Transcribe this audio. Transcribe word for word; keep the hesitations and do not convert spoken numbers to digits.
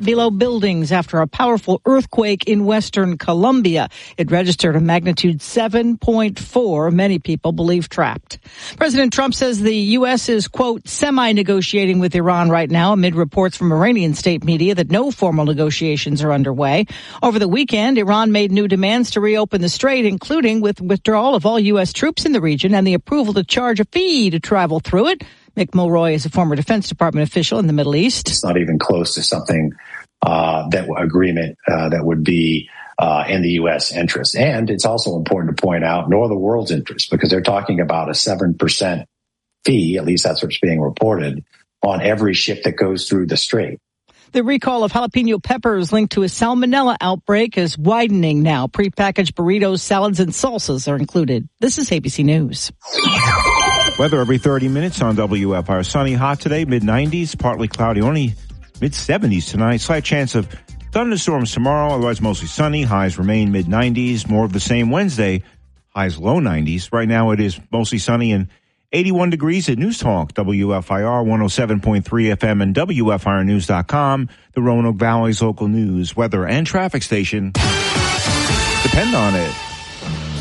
trapped below buildings after a powerful earthquake in western Colombia. It registered a magnitude seven point four. Many people believe trapped. President Trump says the U S is, quote, semi-negotiating with Iran right now amid reports from Iranian state media that no formal negotiations are underway. Over the weekend, Iran made new demands to reopen the strait, including with withdrawal of all U S troops in the region and the approval to charge a fee to travel through it. Mick Mulroy is a former Defense Department official in the Middle East. It's not even close to something uh, that agreement uh, that would be uh, in the U S interest. And it's also important to point out, nor the world's interest, because they're talking about a seven percent fee, at least that's what's being reported, on every ship that goes through the strait. The recall of jalapeno peppers linked to a salmonella outbreak is widening now. Prepackaged burritos, salads, and salsas are included. This is A B C News. Weather every thirty minutes on W F R. Sunny, hot today, mid nineties, partly cloudy, only mid seventies tonight. Slight chance of thunderstorms tomorrow, otherwise mostly sunny. Highs remain mid nineties. More of the same Wednesday, highs low nineties. Right now it is mostly sunny and eighty-one degrees at News Talk, W F I R one oh seven point three F M and W F I R news dot com, the Roanoke Valley's local news, weather, and traffic station. Depend on it.